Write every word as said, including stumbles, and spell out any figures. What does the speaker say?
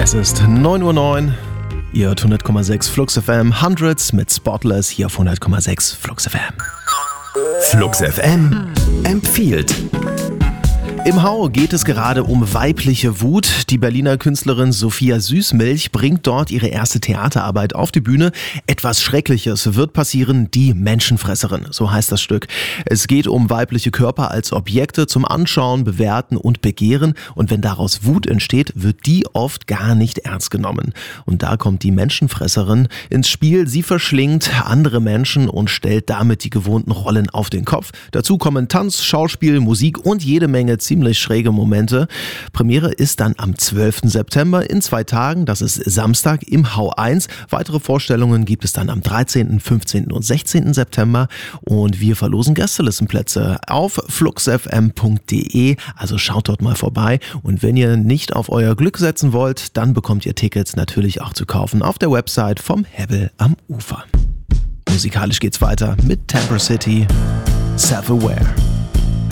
Es ist neun Uhr neun. Ihr hört hundert Komma sechs Flux F M, Hundreds mit Spotless hier auf hundert Komma sechs Flux F M. Flux F M empfiehlt. Im Hau geht es gerade um weibliche Wut. Die Berliner Künstlerin Sophia Süßmilch bringt dort ihre erste Theaterarbeit auf die Bühne. Etwas Schreckliches wird passieren, die Menschenfresserin, so heißt das Stück. Es geht um weibliche Körper als Objekte zum Anschauen, Bewerten und Begehren. Und wenn daraus Wut entsteht, wird die oft gar nicht ernst genommen. Und da kommt die Menschenfresserin ins Spiel. Sie verschlingt andere Menschen und stellt damit die gewohnten Rollen auf den Kopf. Dazu kommen Tanz, Schauspiel, Musik und jede Menge ziemlich schräge Momente. Premiere ist dann am zwölften September in zwei Tagen, das ist Samstag im Hau eins. Weitere Vorstellungen gibt es dann am dreizehnten, fünfzehnten und sechzehnten September und wir verlosen Gästelistenplätze auf fluxfm punkt de, also schaut dort mal vorbei und wenn ihr nicht auf euer Glück setzen wollt, dann bekommt ihr Tickets natürlich auch zu kaufen auf der Website vom Hebbel am Ufer. Musikalisch geht's weiter mit Temper City, Self-Aware.